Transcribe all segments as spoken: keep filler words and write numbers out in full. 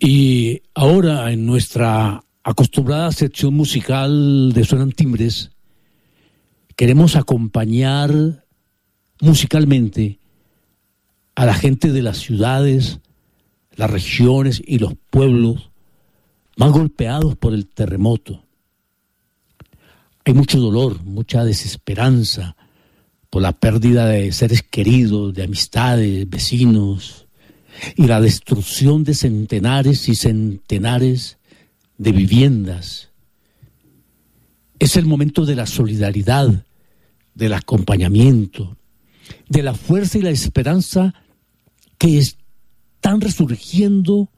Y ahora, en nuestra acostumbrada sección musical de Suenan Timbres, queremos acompañar musicalmente a la gente de las ciudades, las regiones y los pueblos más golpeados por el terremoto. Hay mucho dolor, mucha desesperanza por la pérdida de seres queridos, de amistades, vecinos, y la destrucción de centenares y centenares de viviendas. Es el momento de la solidaridad, del acompañamiento, de la fuerza y la esperanza que están resurgiendo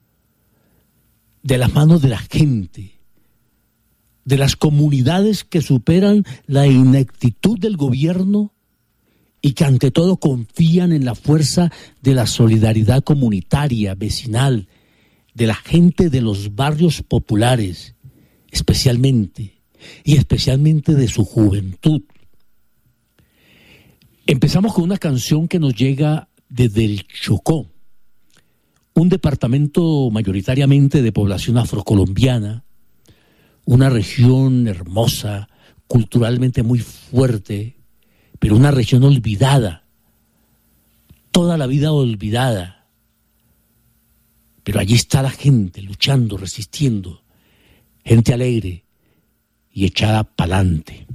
de las manos de la gente, de las comunidades que superan la ineptitud del gobierno y que ante todo confían en la fuerza de la solidaridad comunitaria, vecinal, de la gente de los barrios populares, especialmente, y especialmente de su juventud. Empezamos con una canción que nos llega desde el Chocó, un departamento mayoritariamente de población afrocolombiana, una región hermosa, culturalmente muy fuerte, pero una región olvidada, toda la vida olvidada. Pero allí está la gente luchando, resistiendo, gente alegre y echada pa'lante.